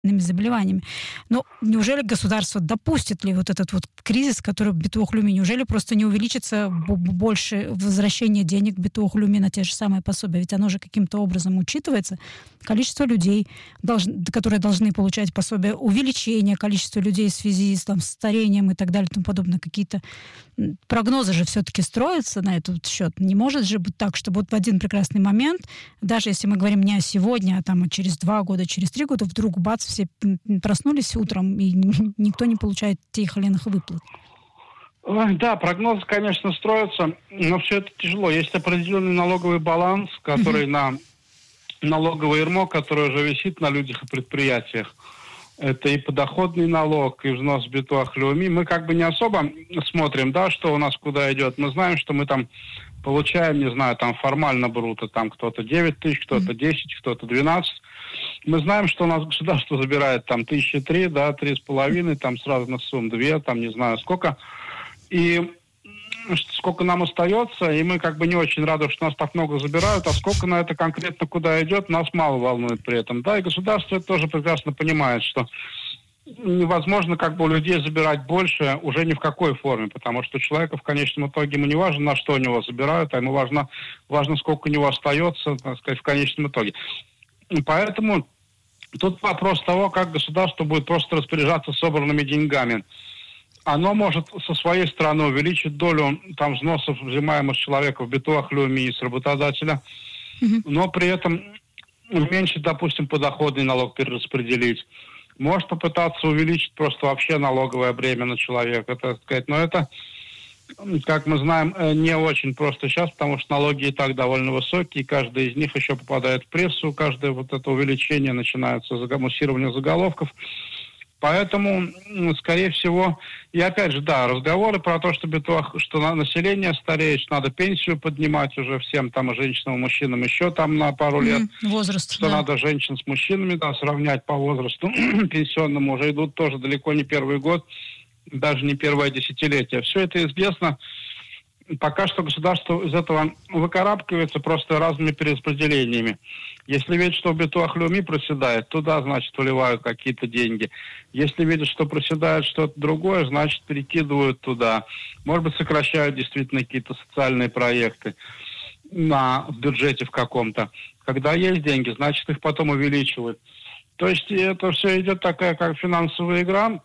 заболеваниями. Но неужели государство допустит ли вот этот вот кризис, который в Битуах Леуми? Неужели просто не увеличится больше возвращение денег в Битуах Леуми на те же самые пособия? Ведь оно же каким-то образом учитывается. Количество людей, которые должны получать пособия, увеличение количества людей в связи с старением и так далее и тому подобное. Какие-то прогнозы же все-таки строятся на этот счет. Не может же быть так, чтобы вот в один прекрасный момент, даже если мы говорим не о сегодня, а там через 2 года, через 3 года, вдруг бац, все проснулись утром, и никто не получает тех или иных выплат. Да, прогнозы, конечно, строятся, но все это тяжело. Есть определенный налоговый баланс, который на налоговое ярмо, которое уже висит на людях и предприятиях. Это и подоходный налог, и взнос в Битуах Леуми. Мы как бы не особо смотрим, да, что у нас куда идет. Мы знаем, что мы там получаем, не знаю, там формально бруто, там кто-то 9 тысяч, кто-то 10, кто-то 12. Мы знаем, что у нас государство забирает там 1003, да, 3,5, там с разных сумм 2, там не знаю сколько. И сколько нам остается, и мы как бы не очень рады, что нас так много забирают, а сколько на это конкретно куда идет, нас мало волнует при этом. Да, и государство это тоже прекрасно понимает, что невозможно как бы у людей забирать больше уже ни в какой форме, потому что человеку в конечном итоге ему не важно, на что у него забирают, а ему важно, сколько у него остается, так сказать, в конечном итоге. И поэтому тут вопрос того, как государство будет просто распоряжаться собранными деньгами. Оно может со своей стороны увеличить долю там взносов, взимаемых с человека в Битуах Леуми и с работодателя, но при этом уменьшить, допустим, подоходный налог, перераспределить. Может попытаться увеличить просто вообще налоговое бремя на человека, так сказать. Но это, как мы знаем, не очень просто сейчас, потому что налоги и так довольно высокие, и каждый из них еще попадает в прессу, каждое вот это увеличение начинается с муссирования заголовков. Поэтому, скорее всего, и опять же, да, разговоры про то, что население стареет, что надо пенсию поднимать уже всем, там, и женщинам, и мужчинам еще там на пару лет. Возраст, что надо женщин с мужчинами, да, сравнять по возрасту пенсионному, уже идут тоже далеко не первый год, даже не первое десятилетие. Все это известно. Пока что государство из этого выкарабкивается просто разными перераспределениями. Если видят, что в Битуах Леуми проседает, туда, значит, выливают какие-то деньги. Если видят, что проседает что-то другое, значит, перекидывают туда. Может быть, сокращают действительно какие-то социальные проекты в бюджете в каком-то. Когда есть деньги, значит, их потом увеличивают. То есть это все идет такая, как финансовая игра,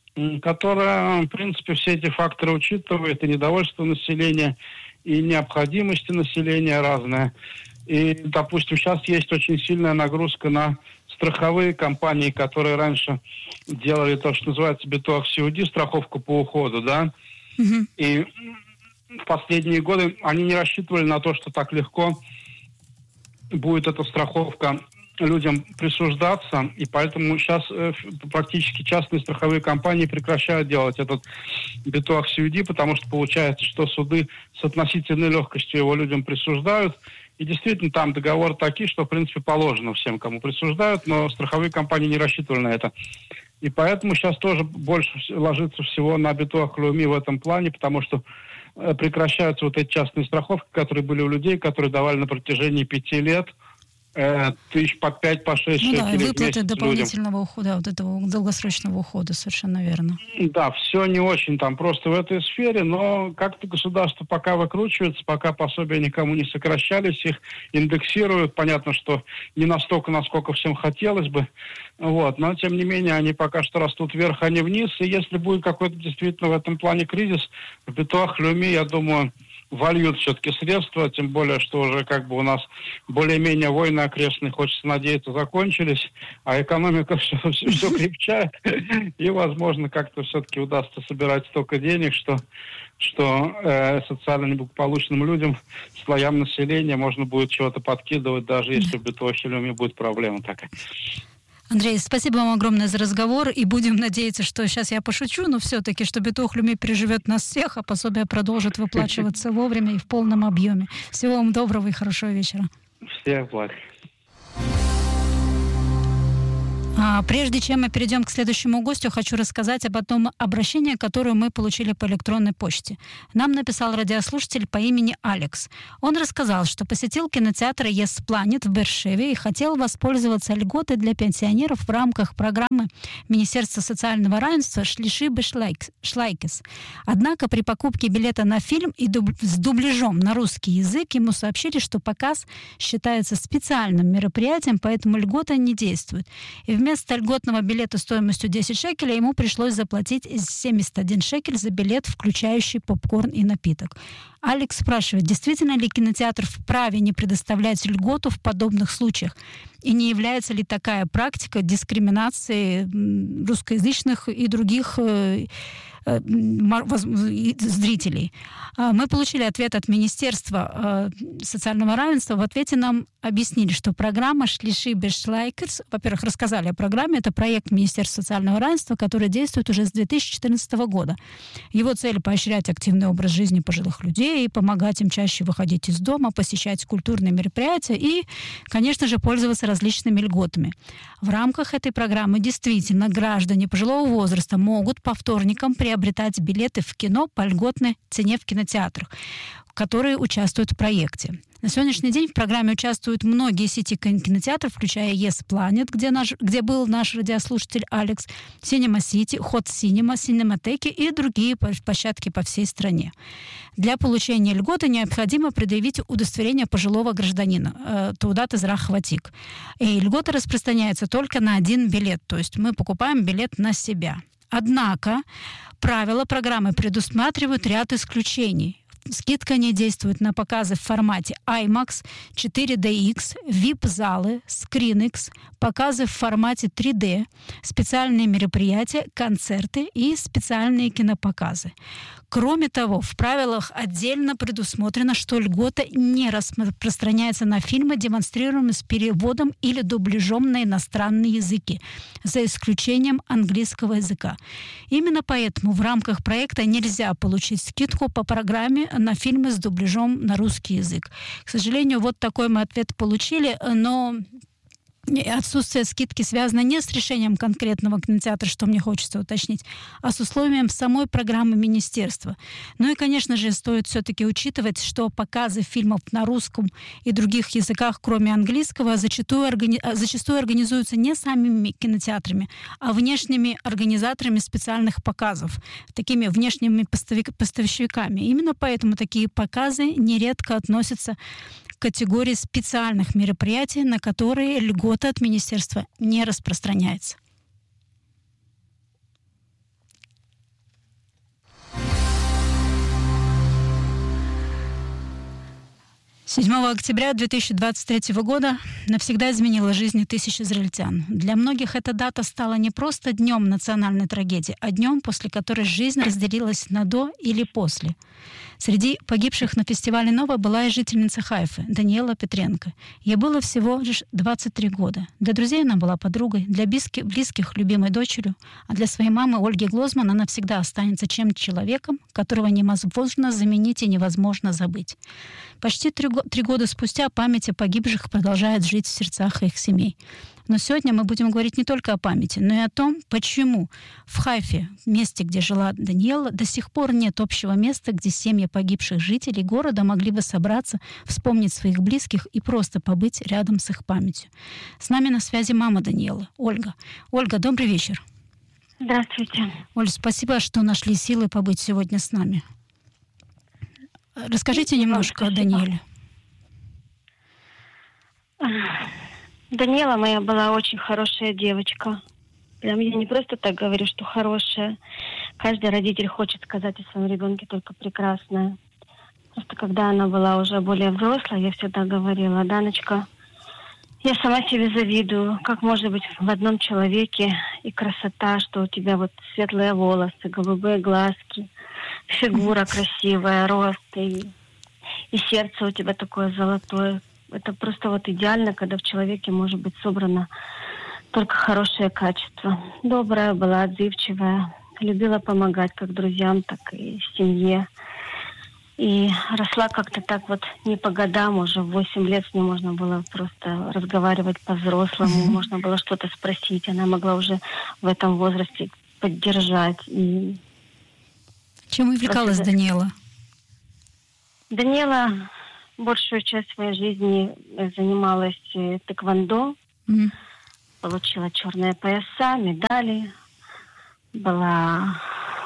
которая, в принципе, все эти факторы учитывает, и недовольство населения, и необходимости населения разные. И, допустим, сейчас есть очень сильная нагрузка на страховые компании, которые раньше делали то, что называется Битуах Сиуди, страховку по уходу, да. И в последние годы они не рассчитывали на то, что так легко будет эта страховка людям присуждаться, и поэтому сейчас практически частные страховые компании прекращают делать этот Битуах Сиуди, потому что получается, что суды с относительной легкостью его людям присуждают, и действительно там договоры такие, что в принципе положено всем, кому присуждают, но страховые компании не рассчитывали на это. И поэтому сейчас тоже больше ложится всего на Битуах Леуми в этом плане, потому что прекращаются вот эти частные страховки, которые были у людей, которые давали на протяжении 5 лет, тысяч по 5, по 6 шекелей да, и выплаты в месяц дополнительного людям. ухода, вот этого долгосрочного ухода, совершенно верно. Да, все не очень там просто в этой сфере, но как-то государство пока выкручивается, пока пособия никому не сокращались, их индексируют. Понятно, что не настолько, насколько всем хотелось бы, вот, но тем не менее они пока что растут вверх, а не вниз, и если будет какой-то действительно в этом плане кризис, в Битуах Леуми, я думаю, вольют все-таки средства, тем более, что уже как бы у нас более-менее войны окрестные, хочется надеяться, закончились, а экономика все крепчает, и, возможно, как-то все-таки удастся собирать столько денег, что социально неблагополучным людям, слоям населения можно будет чего-то подкидывать, даже если в Битуах Леуми будет проблема такая. Андрей, спасибо вам огромное за разговор, и будем надеяться, что сейчас я пошучу, но все-таки, что Битуах Леуми переживет нас всех, а пособие продолжит выплачиваться вовремя и в полном объеме. Всего вам доброго и хорошего вечера. Всех благ. Прежде чем мы перейдем к следующему гостю, хочу рассказать об одном обращении, которое мы получили по электронной почте. Нам написал радиослушатель по имени Алекс. Он рассказал, что посетил кинотеатр Yes Planet в Бершеве и хотел воспользоваться льготой для пенсионеров в рамках программы Министерства социального равенства «Шлишибе Шлайкес». Однако при покупке билета на фильм и с дубляжом на русский язык ему сообщили, что показ считается специальным мероприятием, поэтому льгота не действует. И вместо льготного билета стоимостью 10 шекелей ему пришлось заплатить 71 шекель за билет, включающий попкорн и напиток. Алекс спрашивает, действительно ли кинотеатр вправе не предоставлять льготу в подобных случаях? И не является ли такая практика дискриминации русскоязычных и других зрителей? Мы получили ответ от Министерства социального равенства. В ответе нам объяснили, что программа «Шлишибе Шлайкерс», во-первых, рассказали о программе, это проект Министерства социального равенства, который действует уже с 2014 года. Его цель — поощрять активный образ жизни пожилых людей, помогать им чаще выходить из дома, посещать культурные мероприятия и, конечно же, пользоваться различными льготами. В рамках этой программы действительно граждане пожилого возраста могут по вторникам приобретать билеты в кино по льготной цене в кинотеатрах, которые участвуют в проекте. На сегодняшний день в программе участвуют многие сети кинотеатров, включая Yes Planet, где был наш радиослушатель Алекс, Cinema City, Hot Cinema, Cinemateki и другие площадки по всей стране. Для получения льготы необходимо предъявить удостоверение пожилого гражданина, Таудат Эзрах Ватик. И льгота распространяется только на один билет, то есть мы покупаем билет на себя. Однако правила программы предусматривают ряд исключений. Скидка не действует на показы в формате IMAX, 4DX, VIP-залы, ScreenX, показы в формате 3D, специальные мероприятия, концерты и специальные кинопоказы. Кроме того, в правилах отдельно предусмотрено, что льгота не распространяется на фильмы, демонстрируемые с переводом или дубляжом на иностранные языки, за исключением английского языка. Именно поэтому в рамках проекта нельзя получить скидку по программе на фильмы с дубляжом на русский язык. К сожалению, вот такой мы ответ получили, но отсутствие скидки связано не с решением конкретного кинотеатра, что мне хочется уточнить, а с условием самой программы министерства. Ну и, конечно же, стоит все-таки учитывать, что показы фильмов на русском и других языках, кроме английского, зачастую организуются не самими кинотеатрами, а внешними организаторами специальных показов, такими внешними поставщиками. Именно поэтому такие показы нередко относятся к категории специальных мероприятий, на которые льгота от министерства не распространяется. 7 октября 2023 года навсегда изменила жизни тысяч израильтян. Для многих эта дата стала не просто днем национальной трагедии, а днем, после которой жизнь разделилась на «до» или «после». Среди погибших на фестивале «Нова» была и жительница Хайфы, Даниэла Петренко. Ей было всего лишь 23 года. Для друзей она была подругой, для близких — любимой дочерью, а для своей мамы Ольги Глозман она всегда останется чем-то человеком, которого невозможно заменить и невозможно забыть. Почти 3 года спустя память о погибших продолжает жить в сердцах их семей. Но сегодня мы будем говорить не только о памяти, но и о том, почему в Хайфе, месте, где жила Даниэла, до сих пор нет общего места, где семьи погибших жителей города могли бы собраться, вспомнить своих близких и просто побыть рядом с их памятью. С нами на связи мама Даниэлы, Ольга. Ольга, добрый вечер. Здравствуйте. Оль, спасибо, что нашли силы побыть сегодня с нами. Расскажите немножко о Даниэле. Даниэла моя была очень хорошая девочка. Прям я не просто так говорю, что хорошая. Каждый родитель хочет сказать о своем ребенке только прекрасное. Просто когда она была уже более взрослая, я всегда говорила: Даночка, я сама себе завидую, как может быть в одном человеке и красота, что у тебя вот светлые волосы, голубые глазки, фигура красивая, рост и сердце у тебя такое золотое. Это просто вот идеально, когда в человеке может быть собрано только хорошее качество. Добрая была, отзывчивая, любила помогать как друзьям, так и семье. И росла как-то так вот не по годам, уже в 8 лет с ней можно было просто разговаривать по-взрослому, можно было что-то спросить, она могла уже в этом возрасте поддержать. И Чем увлекалась просто Даниэла? Даниэла большую часть своей жизни занималась тэквондо, Мгм. получила черные пояса, медали, была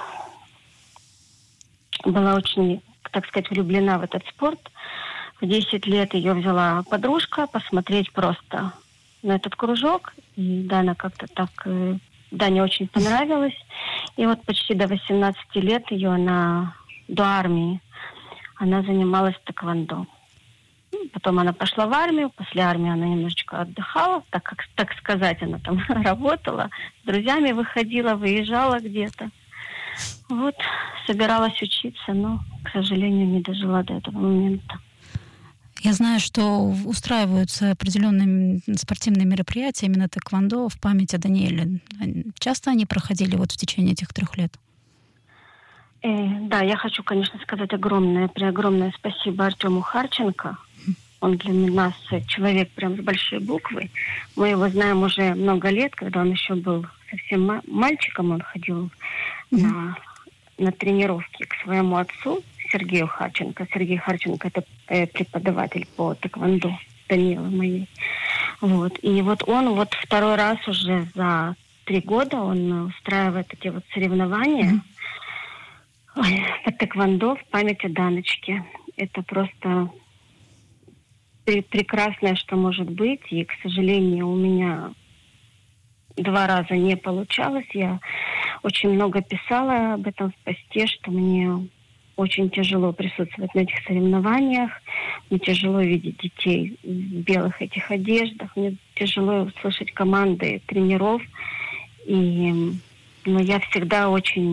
очень, так сказать, влюблена в этот спорт. В 10 лет ее взяла подружка посмотреть просто на этот кружок. И Дана как-то так... Дане очень понравилось. И вот почти до 18 лет до армии, она занималась тэквондо. Потом она пошла в армию. После армии она немножечко отдыхала, так сказать, она там работала, с друзьями выходила, выезжала где-то. Вот, собиралась учиться, но, к сожалению, не дожила до этого момента. Я знаю, что устраиваются определенные спортивные мероприятия именно тэквондо в память о Даниэле. Часто они проходили вот в течение этих 3 лет? Да, я хочу, конечно, сказать преогромное спасибо Артему Харченко. Он для нас человек прям с большой буквы. Мы его знаем уже много лет, когда он еще был совсем мальчиком, он ходил на тренировки к своему отцу Сергею Харченко. Сергей Харченко — это преподаватель по тэквондо Даниэлы моей. Вот. И вот он второй раз уже за 3 года он устраивает такие вот соревнования по тэквондо в память о Даночке. Это просто прекрасное, что может быть. И, к сожалению, у меня 2 раза не получалось. Я очень много писала об этом в посте, что мне очень тяжело присутствовать на этих соревнованиях. Мне тяжело видеть детей в белых этих одеждах. Мне тяжело слышать команды тренеров. Но я всегда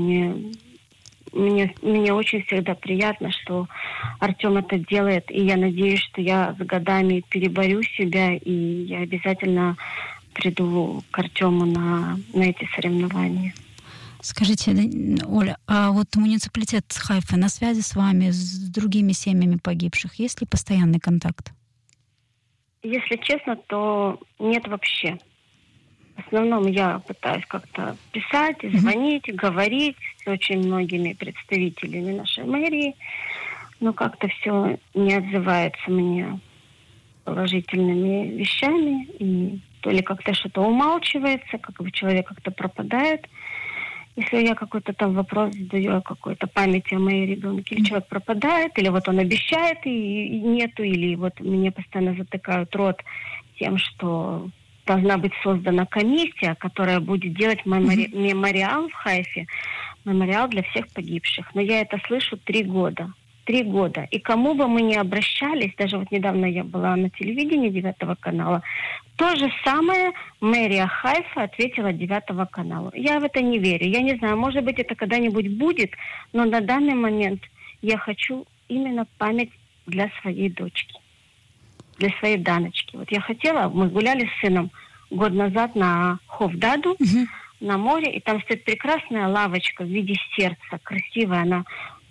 мне очень всегда приятно, что Артем это делает. И я надеюсь, что я с годами переборю себя, и я обязательно приду к Артему на эти соревнования. Скажите, Оля, а вот муниципалитет Хайфы на связи с вами, с другими семьями погибших? Есть ли постоянный контакт? Если честно, то нет вообще. В основном я пытаюсь как-то писать, звонить, говорить с очень многими представителями нашей мэрии, но как-то все не отзывается мне положительными вещами, и то ли как-то что-то умалчивается, как бы человек как-то пропадает. Если я какой-то там вопрос задаю о какой-то памяти о моей ребенке, или человек пропадает, или вот он обещает и нету, или вот мне постоянно затыкают рот тем, что должна быть создана комиссия, которая будет делать мемориал в Хайфе, мемориал для всех погибших. Но я это слышу 3 года. 3 года. И кому бы мы ни обращались, даже вот недавно я была на телевидении 9 канала, то же самое мэрия Хайфа ответила 9 каналу. Я в это не верю. Я не знаю, может быть, это когда-нибудь будет, но на данный момент я хочу именно память для своей дочки, для своей Даночки. Вот я хотела, мы гуляли с сыном год назад на Ховдаду, на море, и там стоит прекрасная лавочка в виде сердца, красивая, она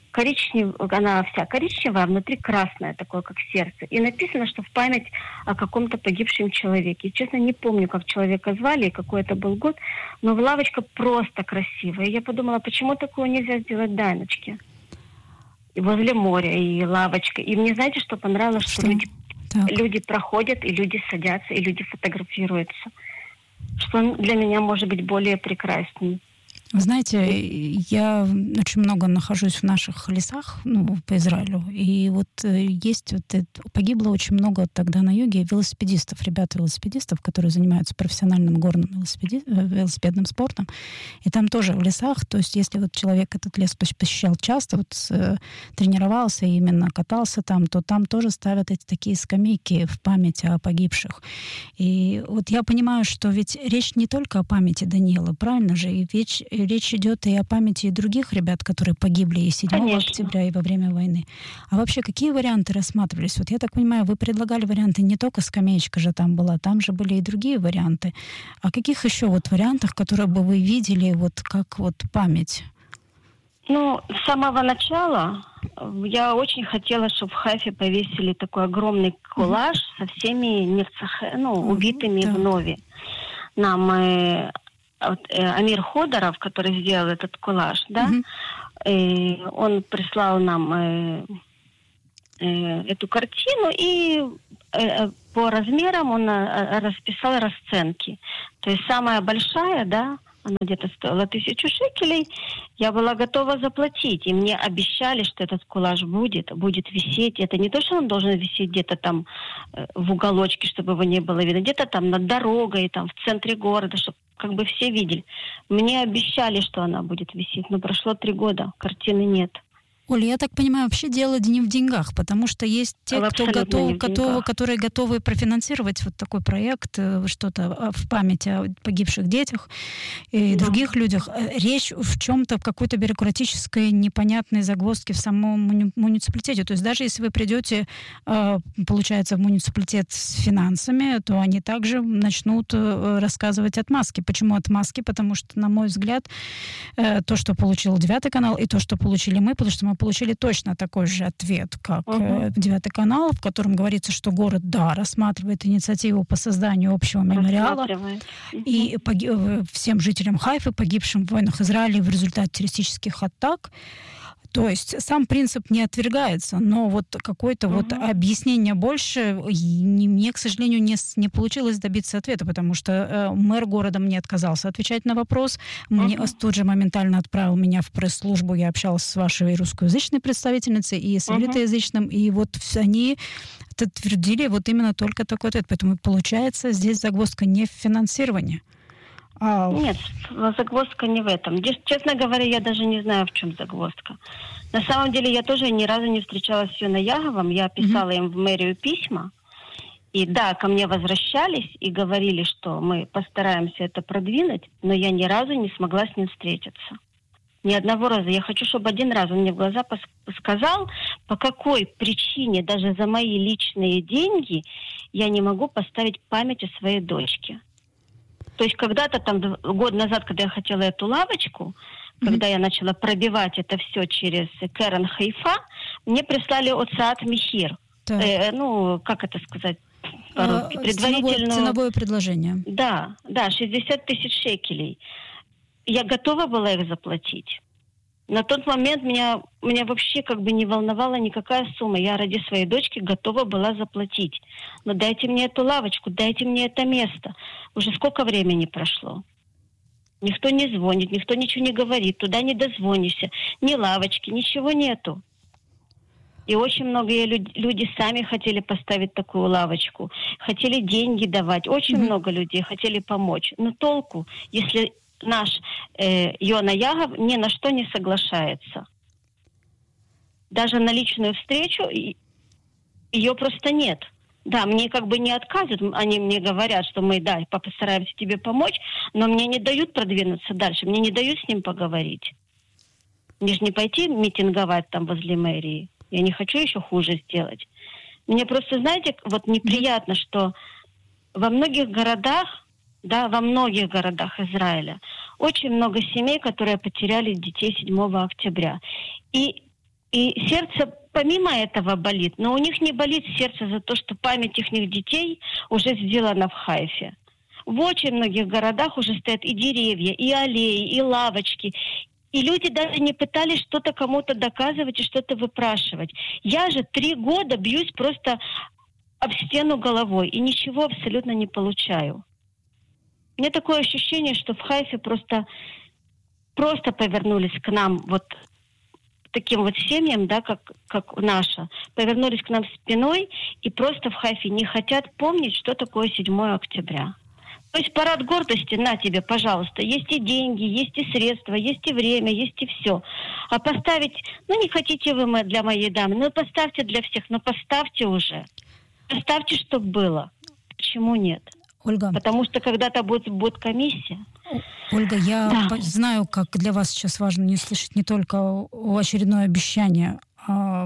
вся коричневая, а внутри красная, такое как сердце. И написано, что в память о каком-то погибшем человеке. Честно, не помню, как человека звали и какой это был год, но лавочка просто красивая. И я подумала, почему такое нельзя сделать Даночке? И возле моря, и лавочка. И мне, знаете, что понравилось? Что люди проходят, и люди садятся, и люди фотографируются. Что для меня может быть более прекрасней. Вы знаете, я очень много нахожусь в наших лесах, по Израилю, и вот погибло очень много тогда на юге ребят-велосипедистов, которые занимаются профессиональным горным велосипедным спортом, и там тоже в лесах, то есть если вот человек этот лес посещал часто, тренировался и именно катался там, то там тоже ставят эти такие скамейки в память о погибших. И вот я понимаю, что ведь речь не только о памяти Даниэлы, правильно же, и речь идет и о памяти и других ребят, которые погибли и 7 октября, и во время войны. А вообще, какие варианты рассматривались? Вот я так понимаю, вы предлагали варианты, не только скамеечка же там была, там же были и другие варианты. О каких еще вариантах, которые бы вы видели как память? Ну, с самого начала я очень хотела, чтобы в Хайфе повесили такой огромный коллаж со всеми убитыми в Нове. Нам Амир Ходоров, который сделал этот коллаж, да, он прислал нам эту картину, и по размерам он расписал расценки. То есть самая большая, да, она где-то стоила 1000 шекелей, я была готова заплатить. И мне обещали, что этот коллаж будет висеть. Это не то, что он должен висеть где-то там в уголочке, чтобы его не было видно, где-то там над дорогой, там в центре города, чтобы как бы все видели. Мне обещали, что она будет висеть, но прошло 3 года, картины нет. Оля, я так понимаю, вообще дело не в деньгах, потому что есть те, которые готовы профинансировать вот такой проект, что-то в память о погибших детях и других людях. Речь в чем-то, в какой-то бюрократической непонятной загвоздке в самом муниципалитете. То есть даже если вы придете, получается, в муниципалитет с финансами, то они также начнут рассказывать отмазки. Почему отмазки? Потому что, на мой взгляд, то, что получил 9 канал, и то, что получили мы, потому что мы получили точно такой же ответ, как 9 канал, в котором говорится, что город, да, рассматривает инициативу по созданию общего мемориала и всем жителям Хайфы, погибшим в войнах Израиля в результате террористических атак. То есть сам принцип не отвергается, но вот какое-то вот объяснение больше мне, к сожалению, не получилось добиться ответа, потому что мэр города мне отказался отвечать на вопрос. Мне тут же моментально отправил меня в пресс-службу. Я общалась с вашей русскоязычной представительницей и с ивритоязычным, и вот они подтвердили вот именно только такой ответ. Поэтому получается здесь загвоздка не в финансировании. Нет, загвоздка не в этом. Честно говоря, я даже не знаю, в чем загвоздка. На самом деле, я тоже ни разу не встречалась с Йоной Яговом. Я писала им в мэрию письма. И да, ко мне возвращались и говорили, что мы постараемся это продвинуть, но я ни разу не смогла с ним встретиться. Ни одного раза. Я хочу, чтобы один раз он мне в глаза сказал, по какой причине даже за мои личные деньги я не могу поставить память о своей дочке. То есть когда-то там год назад, когда я хотела эту лавочку, когда я начала пробивать это все через Керен Хайфа, мне прислали Оцаат Михир. Как это сказать по-русски? Ценовое предложение. Да, 60 тысяч шекелей. Я готова была их заплатить. На тот момент меня вообще как бы не волновала никакая сумма. Я ради своей дочки готова была заплатить. Но дайте мне эту лавочку, дайте мне это место. Уже сколько времени прошло? Никто не звонит, никто ничего не говорит. Туда не дозвонишься. Ни лавочки, ничего нету. И очень многие люди сами хотели поставить такую лавочку. Хотели деньги давать. Очень много людей хотели помочь. Но толку, если наш Йона Ягов ни на что не соглашается. Даже на личную встречу ее просто нет. Да, мне как бы не отказывают, они мне говорят, что мы, да, постараемся тебе помочь, но мне не дают продвинуться дальше, мне не дают с ним поговорить. Мне же не пойти митинговать там возле мэрии. Я не хочу еще хуже сделать. Мне просто, знаете, вот неприятно, что во многих городах Израиля очень много семей, которые потеряли детей 7 октября. И сердце помимо этого болит, но у них не болит сердце за то, что память их детей уже сделана в Хайфе. В очень многих городах уже стоят и деревья, и аллеи, и лавочки. И люди даже не пытались что-то кому-то доказывать и что-то выпрашивать. Я же 3 года бьюсь просто об стену головой и ничего абсолютно не получаю. У меня такое ощущение, что в Хайфе просто повернулись к нам вот таким вот семьям, да, как наша, повернулись к нам спиной и просто в Хайфе не хотят помнить, что такое 7 октября. То есть парад гордости, на тебе, пожалуйста, есть и деньги, есть и средства, есть и время, есть и все. А поставить, не хотите вы для моей дамы, поставьте для всех, поставьте уже. Поставьте, чтобы было. Почему нет? Ольга. Потому что когда-то будет комиссия. Ольга, я знаю, как для вас сейчас важно не слышать не только очередное обещание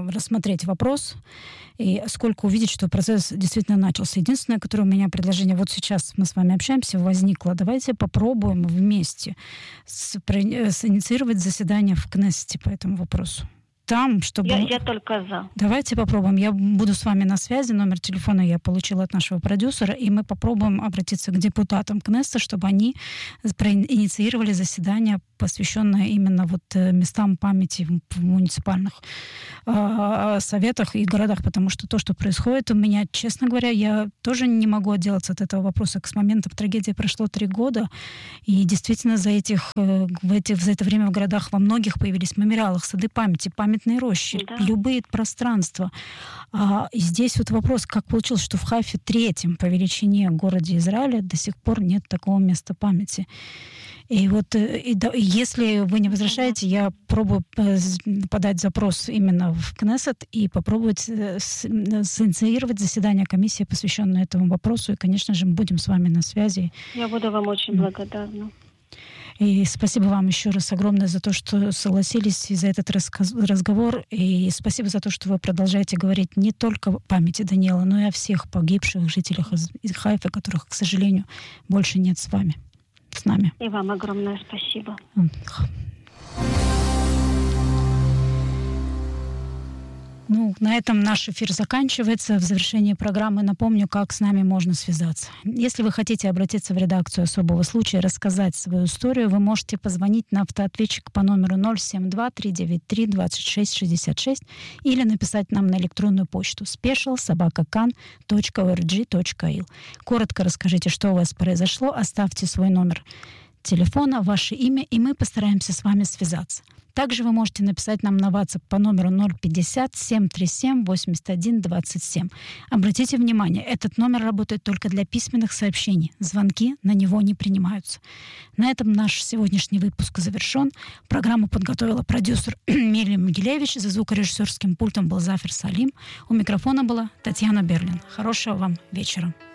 рассмотреть вопрос и сколько увидеть, что процесс действительно начался. Единственное, которое у меня предложение, вот сейчас мы с вами общаемся, возникло. Давайте попробуем вместе инициировать заседание в Кнессете по этому вопросу. Там, чтобы... Я только за. Давайте попробуем. Я буду с вами на связи. Номер телефона я получила от нашего продюсера, и мы попробуем обратиться к депутатам Кнессета, чтобы они инициировали заседание, посвященное именно вот местам памяти в муниципальных советах и городах, потому что то, что происходит у меня, честно говоря, я тоже не могу отделаться от этого вопроса. С момента трагедии прошло 3 года, и действительно за это время в городах во многих появились мемориалы, сады памяти, памятные рощи, любые пространства. И здесь вот вопрос, как получилось, что в Хайфе, 3-м по величине городе Израиля, до сих пор нет такого места памяти. И вот если вы не возражаете, я пробую подать запрос именно в Кнессет и попробовать синициировать заседание комиссии, посвященное этому вопросу. И, конечно же, мы будем с вами на связи. Я буду вам очень благодарна. И спасибо вам еще раз огромное за то, что согласились за этот разговор. И спасибо за то, что вы продолжаете говорить не только о памяти Даниэла, но и о всех погибших жителях из Хайфы, которых, к сожалению, больше нет с нами. И вам огромное спасибо. На этом наш эфир заканчивается. В завершении программы напомню, как с нами можно связаться. Если вы хотите обратиться в редакцию «Особого случая», рассказать свою историю, вы можете позвонить на автоответчик по номеру 072-393-2666 или написать нам на электронную почту special@kan.org.il. Коротко расскажите, что у вас произошло, оставьте свой номер телефона, ваше имя, и мы постараемся с вами связаться. Также вы можете написать нам на WhatsApp по номеру 050-737-81-27. Обратите внимание, этот номер работает только для письменных сообщений. Звонки на него не принимаются. На этом наш сегодняшний выпуск завершен. Программу подготовила продюсер Милия Могилевич. За звукорежиссерским пультом был Зафер Салим. У микрофона была Татьяна Берлин. Хорошего вам вечера.